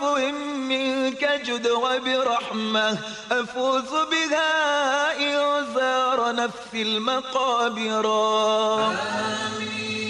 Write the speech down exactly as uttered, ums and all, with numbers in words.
بعطف منك جد وبرحمة أفوز بها إن زار نفسي المقابر. آمين.